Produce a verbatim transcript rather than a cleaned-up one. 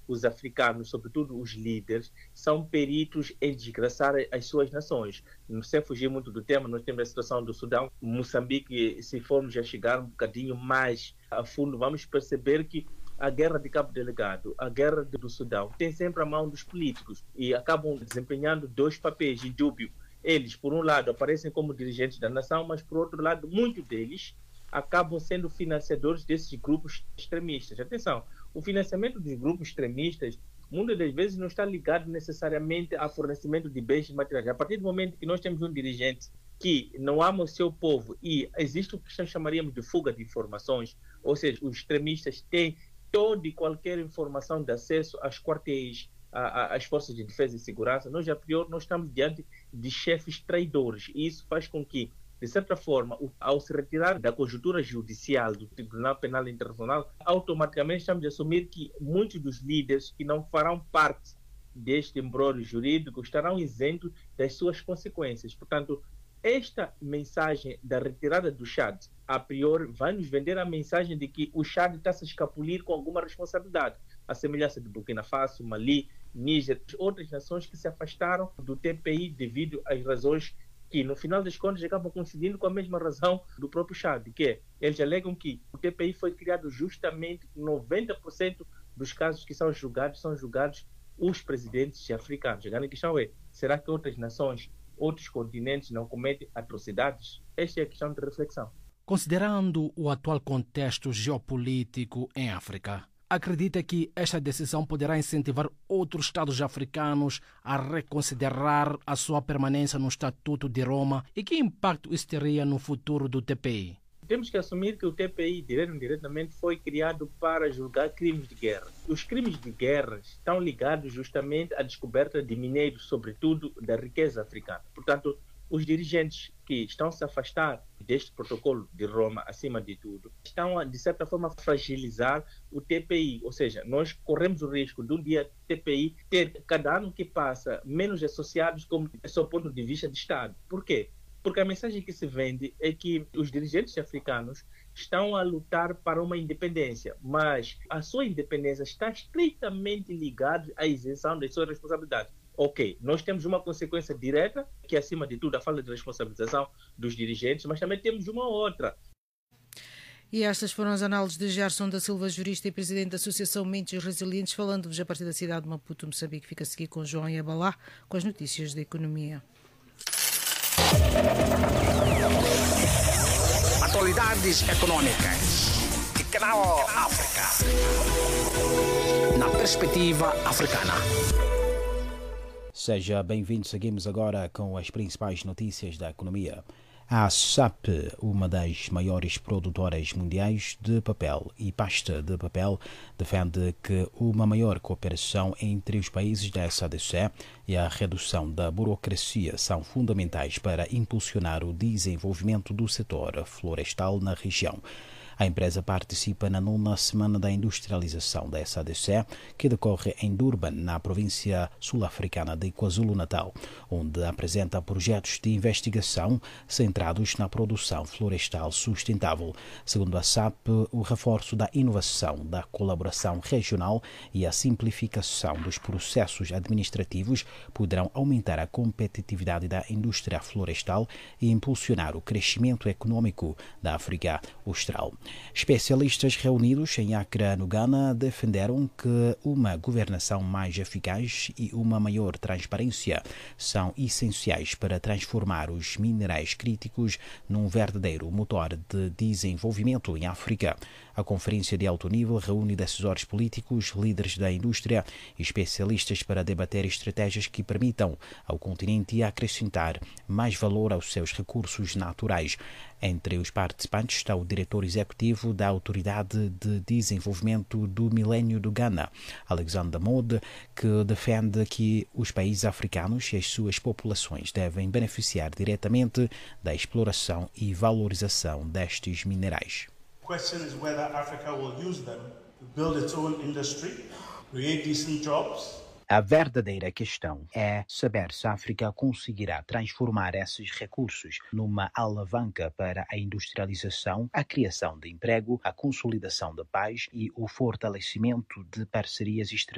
os africanos, sobretudo os líderes, são peritos em desgraçar as suas nações. Sem fugir muito do tema, nós temos a situação do Sudão, Moçambique. Se formos já chegar um bocadinho mais a fundo, vamos perceber que a guerra de Cabo Delgado, a guerra do Sudão, tem sempre a mão dos políticos e acabam desempenhando dois papéis indúbios. Eles, por um lado, aparecem como dirigentes da nação, mas, por outro lado, muitos deles acabam sendo financiadores desses grupos extremistas. Atenção, o financiamento dos grupos extremistas muitas das vezes não está ligado necessariamente ao fornecimento de bens materiais. A partir do momento que nós temos um dirigente que não ama o seu povo e existe o que nós chamaríamos de fuga de informações, ou seja, os extremistas têm toda e qualquer informação de acesso aos quartéis, às forças de defesa e segurança, nós, a priori, nós estamos diante de chefes traidores. E isso faz com que, de certa forma, ao se retirar da conjuntura judicial do Tribunal Penal Internacional, automaticamente estamos a assumir que muitos dos líderes que não farão parte deste embrólio jurídico estarão isentos das suas consequências. Portanto, esta mensagem da retirada do Chad, a priori, vai nos vender a mensagem de que o Chad está a se escapulir com alguma responsabilidade, a semelhança de Burkina Faso, Mali, Níger, outras nações que se afastaram do T P I devido às razões que, no final das contas, acabam coincidindo com a mesma razão do próprio Chad, que é, eles alegam que o T P I foi criado justamente noventa por cento dos casos que são julgados, são julgados os presidentes africanos. A grande questão é, será que outras nações, outros continentes não cometem atrocidades? Esta é a questão de reflexão. Considerando o atual contexto geopolítico em África, acredita que esta decisão poderá incentivar outros Estados africanos a reconsiderar a sua permanência no Estatuto de Roma e que impacto isso teria no futuro do T P I? Temos que assumir que o T P I, direto ou indiretamente, foi criado para julgar crimes de guerra. Os crimes de guerra estão ligados justamente à descoberta de minérios, sobretudo da riqueza africana. Portanto, os dirigentes que estão a se afastar deste protocolo de Roma, acima de tudo, estão a, de certa forma, a fragilizar o T P I. Ou seja, nós corremos o risco de um dia o T P I ter, cada ano que passa, menos associados como do seu ponto de vista de Estado. Por quê? Porque a mensagem que se vende é que os dirigentes africanos estão a lutar para uma independência, mas a sua independência está estritamente ligada à isenção das suas responsabilidades. Ok, nós temos uma consequência direta, que é, acima de tudo, a falta de responsabilização dos dirigentes, mas também temos uma outra. E estas foram as análises de Gerson da Silva, jurista e presidente da Associação Mentes Resilientes, falando-vos a partir da cidade de Maputo, Moçambique. Fica a seguir com João Yabalá, com as notícias da economia. Atualidades econômicas de Canal África. Na perspectiva africana. Seja bem-vindo. Seguimos agora com as principais notícias da economia. A S A P, uma das maiores produtoras mundiais de papel e pasta de papel, defende que uma maior cooperação entre os países da S A D C e a redução da burocracia são fundamentais para impulsionar o desenvolvimento do setor florestal na região. A empresa participa na nona Semana da Industrialização da S A D C, que decorre em Durban, na província sul-africana de KwaZulu-Natal, onde apresenta projetos de investigação centrados na produção florestal sustentável. Segundo a S A P, o reforço da inovação, da colaboração regional e a simplificação dos processos administrativos poderão aumentar a competitividade da indústria florestal e impulsionar o crescimento econômico da África Austral. Especialistas reunidos em Accra, no Ghana, defenderam que uma governação mais eficaz e uma maior transparência são essenciais para transformar os minerais críticos num verdadeiro motor de desenvolvimento em África. A conferência de alto nível reúne decisores políticos, líderes da indústria e especialistas para debater estratégias que permitam ao continente acrescentar mais valor aos seus recursos naturais. Entre os participantes está o diretor executivo da Autoridade de Desenvolvimento do Milênio do Ghana, Alexander Mode, que defende que os países africanos e as suas populações devem beneficiar diretamente da exploração e valorização destes minerais. The question is whether Africa will use them to build its own industry, create decent jobs. A verdadeira questão é saber se a África conseguirá transformar esses recursos numa alavanca para a industrialização, a criação de emprego, a consolidação da paz e o fortalecimento de parcerias estratégicas